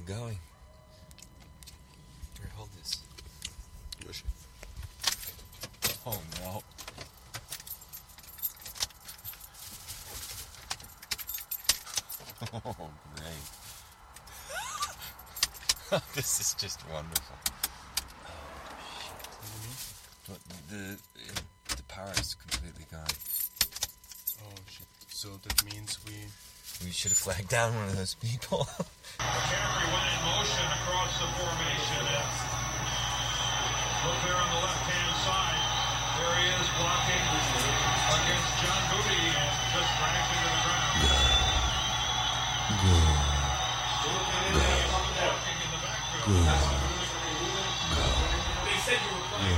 going. Here, hold this. Yoshi. Oh, no. Oh, great. This is just wonderful. What But do you mean? the power is completely gone. Oh, shit. So that means we should have flagged down one of those people. McCaffrey went in motion across the formation. Look there on the left-hand side. There he is blocking against John Goody and just drags him to the ground. Walking in the backfield. They said you were playing.